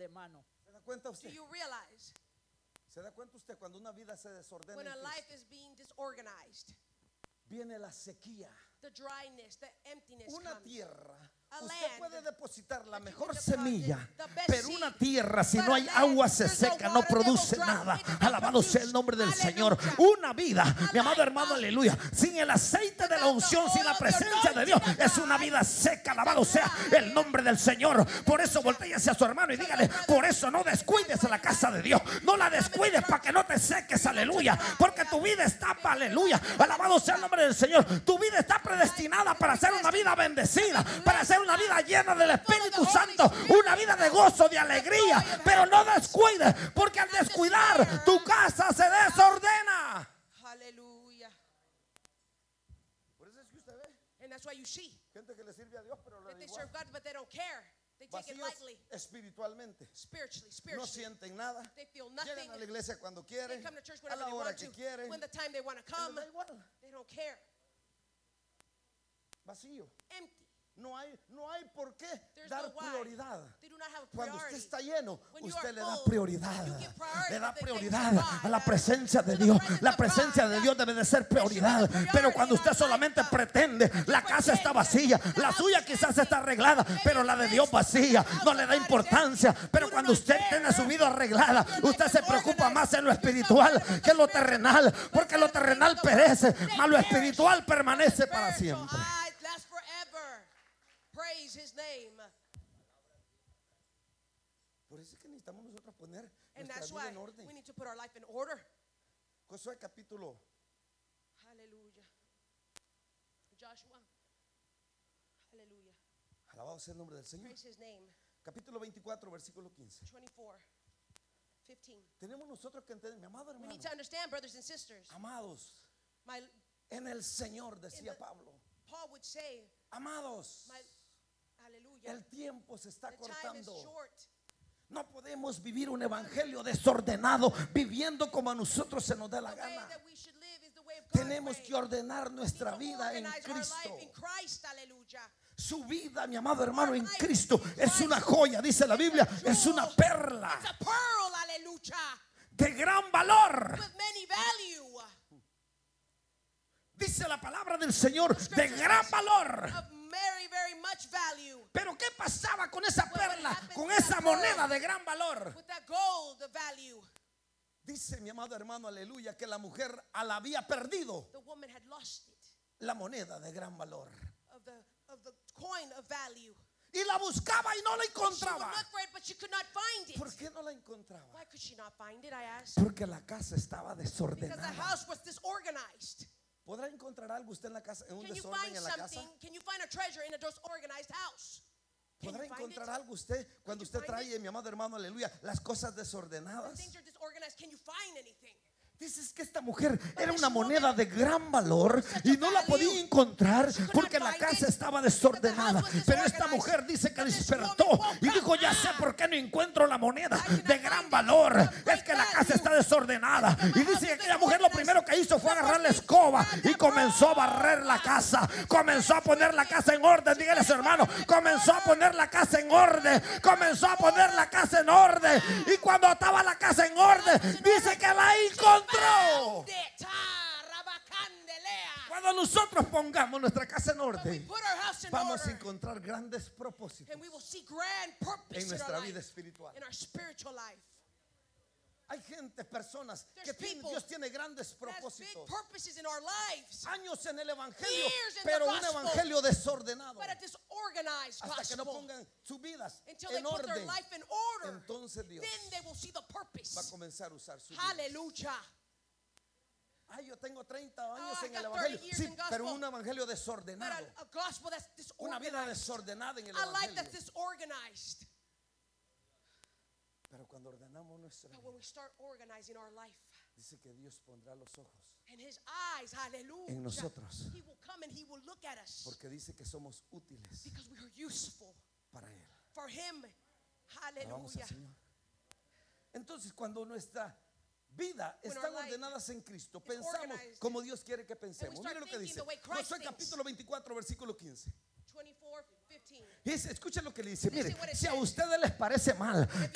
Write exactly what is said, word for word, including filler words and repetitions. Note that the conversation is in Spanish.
hermano. ¿Se da cuenta Do usted? you realize ¿Se da cuenta usted cuando una vida se desordena when en a Cristo? life is being disorganized, Viene la sequía. the dryness, the emptiness Una comes. tierra, A usted land puede depositar la that you mejor can deposit semilla, the best pero seed, una tierra si but no a hay land, agua se there's no seca, no water, they will produce dry. nada. It does not Alabado sea el produce. nombre del Señor. Hallelujah. Una vida, mi amado life, hermano, uh, aleluya, sin el aceite de la without the unción, sin oil la of the presencia de Dios, anointing of es una God, vida seca. it's Alabado a sea dry. el nombre del Señor. Por eso voltéese a su hermano y dígale, por eso no descuides a la casa de Dios, no la descuides para que no te seques, aleluya, porque tu vida está, aleluya, alabado sea el nombre del Señor. Tu vida está predestinada para ser una vida bendecida, para ser una vida llena del Espíritu Santo, una vida de gozo, de alegría, pero no descuides, porque al descuidar tu casa se desordena. Hallelujah. Por eso es que usted ve And that's why you see gente que le sirve a Dios, pero le that da they igual, serve God, but they don't care. They take it vacíos lightly, espiritualmente, spiritually, no spiritually. sienten nada, They feel nothing. llegan a la iglesia cuando They quieren, come to church a whenever la they hora want que to, quieren, when the time they want to les come. da igual, They don't care. vacío. Empty. No hay, no hay por qué There's dar no why. prioridad. They do not have a Cuando usted priority. está lleno, When you usted are le da full, prioridad. you give priority Le da to the things prioridad of God, a la presencia de to the Dios. presence La of presencia God. de Dios debe de ser prioridad. There should be a Pero priority cuando in usted our solamente life. pretende, la casa está vacía, la suya quizás está arreglada, pero la de Dios vacía, no le da importancia. Pero cuando usted tiene su vida arreglada, usted se preocupa más en lo espiritual que en lo terrenal, porque lo terrenal perece, mas lo espiritual permanece para siempre. I last forever. Praise His name. Por eso es que necesitamos nosotros poner And nuestra that's vida why en orden. we need to put our life in order. Josué capítulo, Hallelujah. Joshua. Hallelujah. alabado sea el nombre del Señor. Praise His name. Capítulo veinticuatro, versículo quince. twenty-four, fifteen. Tenemos nosotros que entender, mi amado We hermano, need to understand, brothers and sisters. amados, My en el Señor, decía the- Pablo, Paul would say, amados, my, hallelujah. el tiempo se está The time is cortando. short. No podemos vivir un evangelio desordenado, viviendo como a nosotros se nos dé la The way gana. that we should live is the way of God's Tenemos way. que ordenar We nuestra need to vida en organize our Cristo. life in Christ, hallelujah. Su vida, mi amado hermano, en Cristo es una joya, dice la Biblia, es una perla It's a pearl, hallelujah, de gran valor. with many value. Dice la palabra del Señor, de gran valor. Of very, very much value. Pero ¿qué pasaba con esa perla, con esa moneda de gran valor? With that gold, the value. Dice mi amado hermano, aleluya, que la mujer la había perdido, The woman had lost it. la moneda de gran valor. Of the, of the coin of value. Y la buscaba y no la She would encontraba. look for it, but she could not find it. ¿Por qué no la encontraba? Why could she not find it, I asked? Porque la casa estaba Because the desordenada. house was disorganized. ¿Podrá encontrar algo usted en la casa, en un Can you desorden find en la casa? something? Can you find a treasure in a disorganized house? Can ¿Podrá you find encontrar it? algo usted cuando you usted find trae, mi amado hermano, aleluya, las cosas When desordenadas? things are disorganized, can you find anything? Dices que esta mujer era una moneda de gran valor y no la podía encontrar porque la casa estaba desordenada. Pero esta mujer dice que despertó y dijo, ya sé por qué no encuentro la moneda de gran valor. Es que la casa está desordenada. Y dice que aquella mujer lo primero que hizo fue agarrar la escoba y comenzó a barrer la casa. Comenzó a poner la casa en orden. Dígale a su hermano, comenzó a poner la casa en orden. Comenzó a poner la casa en orden. Y cuando estaba la casa en orden, dice que la encontró. Found it. Ah, rabacandelea. Cuando nosotros pongamos nuestra casa en When we orden, put our house in vamos a order, encontrar grandes propósitos and we will see grand purpose en in nuestra our vida life, espiritual. in our spiritual life. Hay gente, personas que There's tienen, people Dios tiene grandes That has big propósitos. purposes in our lives, Años en el evangelio, Years in the pero un gospel, evangelio desordenado. but a disorganized Hasta que no gospel. pongan sus vidas Until they en put their orden, life in order, entonces Dios then they will see the va a purpose. comenzar a usar su vida. Hallelujah. Ay, yo tengo treinta años Oh, I en el got evangelio. thirty years Sí, in gospel. pero un evangelio But desordenado. a, a gospel that's Una vida disorganized, desordenada en el a life that's evangelio. disorganized. Pero cuando ordenamos nuestra But vida, when we start organizing our life, dice que Dios pondrá los ojos and His eyes, hallelujah, en nosotros. He will come and He will look at us Porque dice que somos útiles because we are useful para Él. for Him. Alabamos al Hallelujah. Señor. Entonces, cuando nuestra vida When están our life ordenadas en Cristo, is pensamos organized, como Dios quiere que pensemos. and we start Mire lo que thinking dice the way Christ Josué thinks. capítulo veinticuatro, versículo quince. twenty-four fifteen. Dice, escuchen lo que le dice. Listen Mire, what it si a says. ustedes les parece mal